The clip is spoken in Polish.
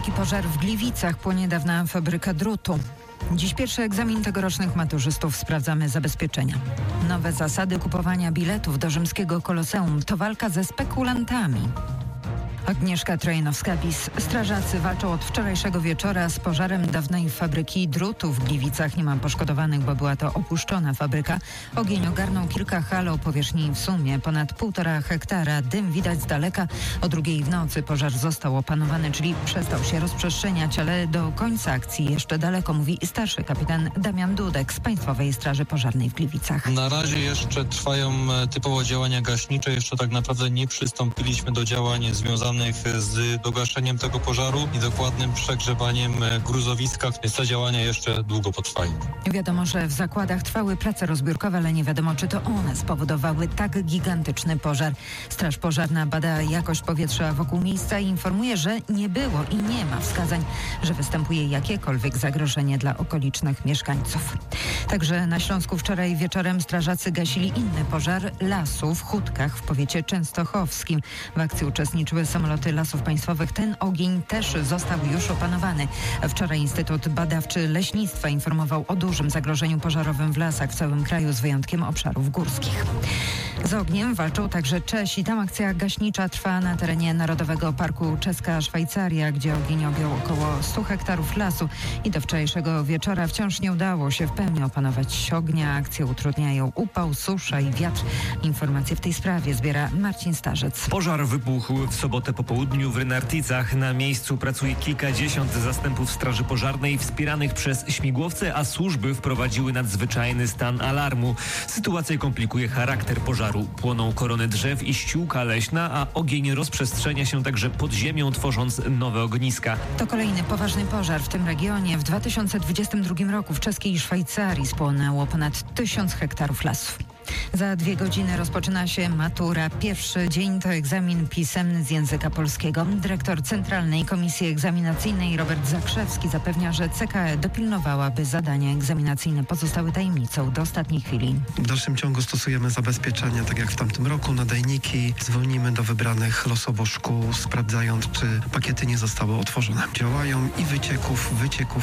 Wielki pożar w Gliwicach, płonie dawna fabryka drutu. Dziś pierwszy egzamin tegorocznych maturzystów, sprawdzamy zabezpieczenia. Nowe zasady kupowania biletów do rzymskiego Koloseum to walka ze spekulantami. Agnieszka Trojanowska-Bis. Strażacy walczą od wczorajszego wieczora z pożarem dawnej fabryki drutu w Gliwicach. Nie ma poszkodowanych, bo była to opuszczona fabryka. Ogień ogarnął kilka hal o powierzchni w sumie ponad 1,5 hektara. Dym widać z daleka. O 2:00 w nocy pożar został opanowany, czyli przestał się rozprzestrzeniać, ale do końca akcji jeszcze daleko, mówi starszy kapitan Damian Dudek z Państwowej Straży Pożarnej w Gliwicach. Na razie jeszcze trwają typowo działania gaśnicze. Jeszcze tak naprawdę nie przystąpiliśmy do działań związanych z dogaszeniem tego pożaru i dokładnym przegrzewaniem gruzowiska, więc te działania jeszcze długo potrwają. Wiadomo, że w zakładach trwały prace rozbiórkowe, ale nie wiadomo, czy to one spowodowały tak gigantyczny pożar. Straż Pożarna bada jakość powietrza wokół miejsca i informuje, że nie było i nie ma wskazań, że występuje jakiekolwiek zagrożenie dla okolicznych mieszkańców. Także na Śląsku wczoraj wieczorem strażacy gasili inny pożar lasu w Chódkach w powiecie częstochowskim. W akcji uczestniczyły samoloty Lasów Państwowych. Ten ogień też został już opanowany. Wczoraj Instytut Badawczy Leśnictwa informował o dużym zagrożeniu pożarowym w lasach w całym kraju, z wyjątkiem obszarów górskich. Z ogniem walczą także Czesi. Tam akcja gaśnicza trwa na terenie Narodowego Parku Czeska Szwajcaria, gdzie ogień objął około 100 hektarów lasu i do wczorajszego wieczora wciąż nie udało się w pełni opanować ognia. Akcję utrudniają upał, susza i wiatr. Informacje w tej sprawie zbiera Marcin Starzec. Pożar wybuchł w sobotę po południu w Rynarticach. Na miejscu pracuje kilkadziesiąt zastępów Straży Pożarnej wspieranych przez śmigłowce, a służby wprowadziły nadzwyczajny stan alarmu. Sytuację komplikuje charakter pożaru. Płoną korony drzew i ściółka leśna, a ogień rozprzestrzenia się także pod ziemią, tworząc nowe ogniska. To kolejny poważny pożar w tym regionie. W 2022 roku w czeskiej Szwajcarii spłonęło ponad 1000 hektarów lasów. Za 2 godziny rozpoczyna się matura. Pierwszy dzień to egzamin pisemny z języka polskiego. Dyrektor Centralnej Komisji Egzaminacyjnej Robert Zakrzewski zapewnia, że CKE dopilnowała, by zadania egzaminacyjne pozostały tajemnicą do ostatniej chwili. W dalszym ciągu stosujemy zabezpieczenia, tak jak w tamtym roku, nadajniki. Dzwonimy do wybranych losowo szkół, sprawdzając, czy pakiety nie zostały otworzone. Działają i wycieków